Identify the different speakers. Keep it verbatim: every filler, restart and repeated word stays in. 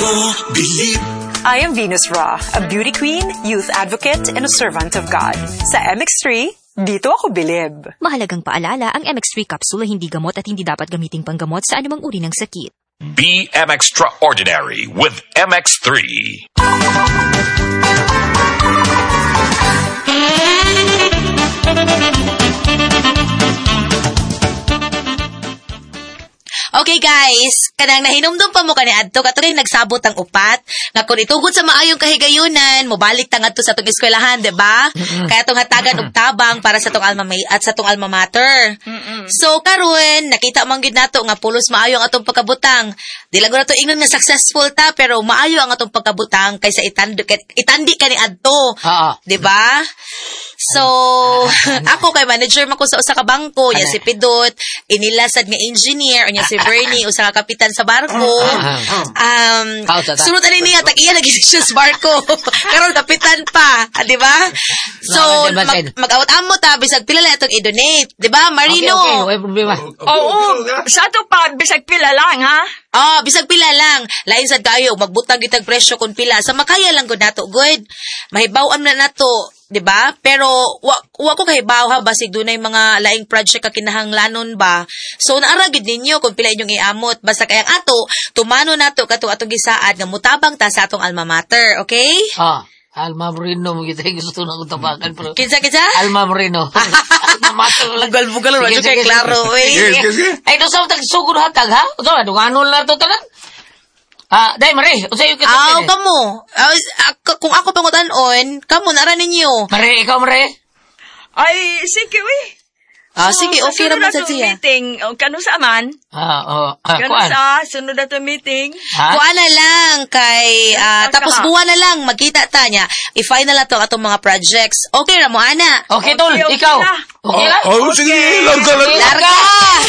Speaker 1: ako bilib.
Speaker 2: I am Venus Ra, a beauty queen, youth advocate, and a servant of God. Sa M X three, dito ako bilib.
Speaker 3: Mahalagang paalala, ang M X three capsule ay hindi gamot at hindi dapat gamiting panggamot sa anumang uri ng sakit.
Speaker 4: Be M Extraordinary with M X three.
Speaker 5: Okay guys, kanang nahinumdum pa mo kani adto katong nagsabot ang upat nga kun itugod sa maayong kahigayunan mobalik ta ngadto sa tong eskwelahan, di ba? Mm-mm. Kaya tong hatagan og tabang para sa tong alma may at sa tong alma mater. Mm-mm. So karon nakita man gid nato nga pulos maayo ang atong pagkabutang. Di lang nato ingnon nga successful ta pero maayo ang atong pagkabutang kaysa itandi itandi kani adto. Di ba? So, ako kay manager man ko sa usa ka bangko, nya si Pidot, inilasad nga engineer, nya si Bernie, usa ka kapitan sa barko. Um, sunod ani niya tag iya lagi siya sa barko. Karon kapitan pa, di ba? So, mag- mag-awat-amo ta bisag pila lang itong i-donate, di ba? Marino.
Speaker 6: Okay, okay, okay, problema.
Speaker 7: Oo, sa to pa bisag pila lang ha.
Speaker 5: Oh, bisag pila lang. Lain sad kayo magbutang gitag presyo kun pila sa makaya lang gud nato, good. Mahibaw-an na nato. Diba? Pero, wa, wa ko kahibaw ha, basig dunay mga laing project ka kinahanglanon ba? So, naaragid ninyo kung pila inyong iamot. Basta kayang ato, tumano nato kato atong gisaad nga mutabang ta sa atong alma mater, okay?
Speaker 6: Ah, Alma Moreno mo kita gusto na kong tabakan. Pero...
Speaker 5: Kinsa, kinsa?
Speaker 6: Alma Moreno. Alma mater.
Speaker 5: Bugal-bugal, wala kay klaro, eh.
Speaker 6: Yes, yes, yes. Ay, doon sa mga tagsugod hatag, ha? Ito, dunganol na ito talang. Ah, dai Mare, unsa yung kita?
Speaker 5: Aw, kamo. Uh, kung ako pangutan-on, kamo nara ninyo.
Speaker 6: Mare, ikaw Mare?
Speaker 7: Ay, sige we.
Speaker 5: Ah, so, sige, okay ra man sa siya.
Speaker 7: Meeting, o kanu sa man?
Speaker 6: Ah, oh, ah,
Speaker 7: kanu
Speaker 6: kuan.
Speaker 7: sa sunod na to meeting.
Speaker 6: Ha?
Speaker 5: Kuan na lang kay uh, tapos buwan na lang magkita ta niya. I-final na to atong mga projects. Okay ra mo ana?
Speaker 6: Okay, tol,
Speaker 7: okay,
Speaker 6: ikaw.
Speaker 7: na.
Speaker 6: Okay lang?
Speaker 1: Oh, sige, larga, larga.
Speaker 5: Larga!